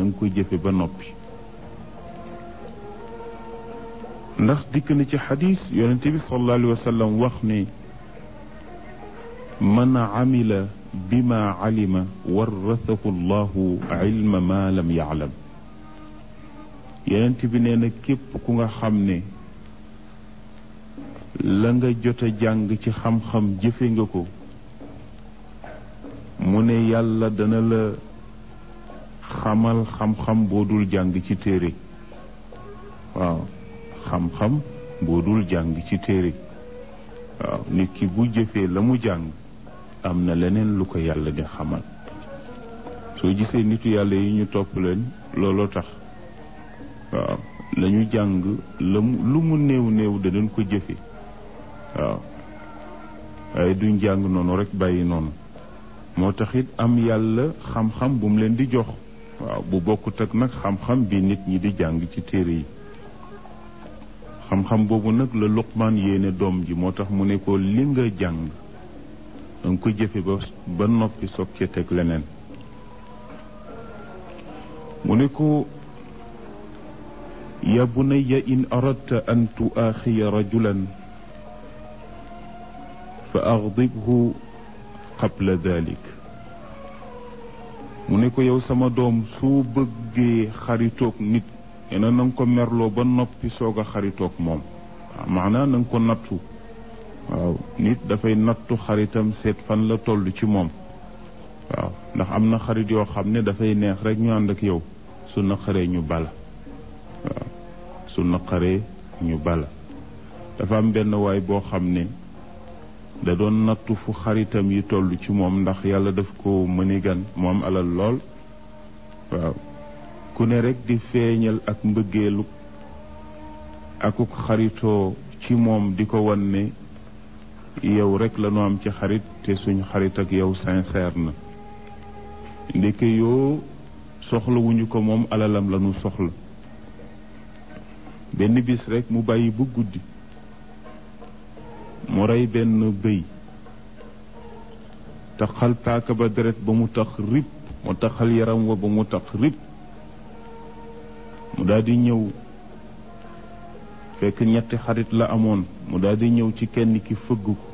nga ko jëfe ba noppi. ndax dikk na ci xadis yonente bi sallallahu alayhi wa sallam wax ne man amila bima alima warrathahu llahu ilma ma lam yaalam. yonente bi nee na képp ku nga xam ne la nga jot a jàng ci xam-xam jëfe nga ko, mu ne yàlla dana la xamal xam-xam boo dul jàng ci téere. waaw, xam-xam boo dul jàng ci téere. waaw, nit ki bu jëfee la mu jàng am na leneen lu ko yàlla di xamal. soo gisee nitu yàlla yi ñu topp leen looloo tax. waaw, la ñu jàng lu mu néew néew danañ ko jëfe. waaw, waaye duñ jàng noonu rek bàyyi noonu. moo tax it am yàlla xam-xam bu mu leen di jox. waaw, bu bokkut ak nag xam-xam bi nit ñi di jàng ci téere yi. xam-xam boobu nag la Luqmaan yéene doom ji, moo tax mu ne ko li nga jàng danga ko jëfe ba noppi soog cee teg leneen. mu ne ko ya bunayya in aradta an tuaaxiya rajulan fa aghdibhu qabla dalik. mu ne ko yow sama doom soo bëggee xaritoog nit na nga ko merloo ba noppi soog a xaritoog moom. waaw, maanaa na nga ko nattu. waaw, nit dafay nattu xaritam seet fan la toll ci moom. waaw, ndax am na xarit yoo xam ne dafay neex rek ñu ànd ak yow, su naqaree ñu bala. waaw, su naqaree ñu bala. dafa am benn waay boo xam ne da doon nattu fu xaritam yi toll ci moom, ndax yàlla daf ko mëni gan, moom alal lool. waaw, ku ne rek di feeñal ak mbëggeelu akuk xaritoo ci moom, di ko wan ne yow rek la ñu am ci xarit, te suñ xarit ak yow sincère na. ndeke yoo soxlawuñu ko, moom alalam la ñu soxla. benn bis rek mu bàyyi bu guddi mu rey benn bëy, taxal paaka ba deret ba mu tax rib, mu taxal yaram wa ba mu tax rib. mu daldi ñëw fekk ñetti xarit la amoon, mu daldi ñëw ci kenn ki fëgg ko.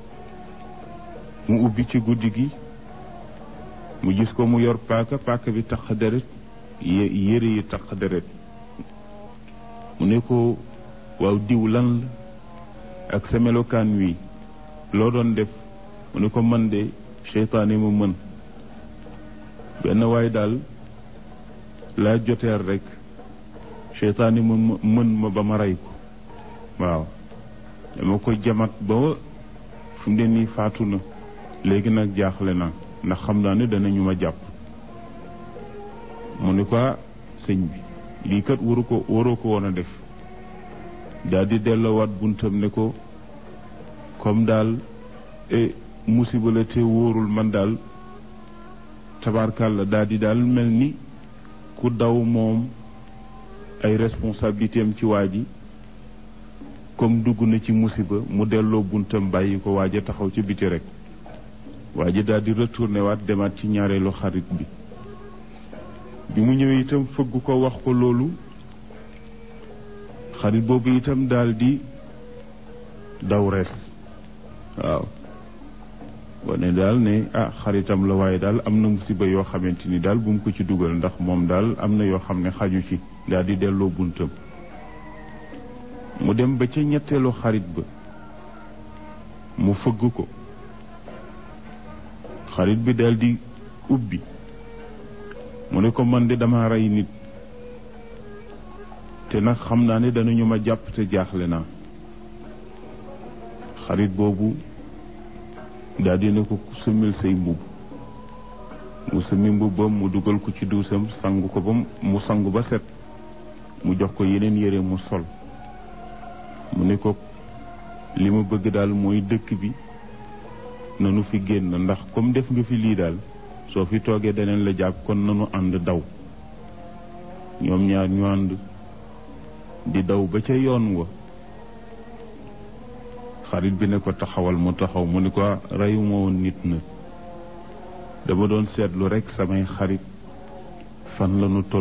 mu ubbi ci guddi gi mu gis ko mu yor paaka bi tax deret, yére yi tax deret. mu ne ko waaw diw lan la ak sa melokaan wi loo doon def? mu ne ko man de seytaane ma mën. benn waay daal laa joteer rek, seytaane ma mën ma ba ma rey ko. waaw, dama ko jamat ba fu mu ne nii faatu na. léegi nag jaaxle na ndax xam naa ne danañu ma jàpp. mu ne ko sëñ bi lii kat waroo ko woon a def. daal di delloowaat buntam ne ko comme daal musiba la te wóorul, man daal tabarkàlla daal di daal mel ni ku daw moom ay responsabilité am ci waa ji, comme dugg na ci musiba mu delloo buntam bàyyi ko waaja taxaw ci biti rek. waa ji daal di retourné waat demaat ci ñaareelu xarit bi. bi mu ñëwee itam fëgg ko wax ko loolu, xarit boobu itam daal di daw rees. waaw, wane daal ne xaritam la, waaye daal am na musiba yoo xamante ni daal bu mu ko ci dugal, ndax moom daal am na yoo xam ne xaju ci. daal di delloo buntam. mu dem ba ca ñetteelu xarit ba mu fëgg ko. xarit bi daal di ubbi. mu ne ko man de dama rey nit, te nag xam naa ne danañu ma jàpp te jaaxle naa. xarit boobu daal di ne ko sumil say mbubb. mu sumi mbubbam, mu dugal ko ci duusam, sangu ko ba mu sangu ba set. mu jox ko yeneen yére mu sol. mu ne ko li ma bëgg daal mooy dëkk bi nanu fi génn, ndax comme def nga fi lii daal soo fi toogee daneen la jàpp, kon nanu ànd daw. ñoom ñaar ñu ànd di daw ba ca yoon wa. xarit bi ne ko taxawal, mu taxaw. mu ne ko reyuma woon nit na, dama doon seetlu rekk samay xarit fan lañu toll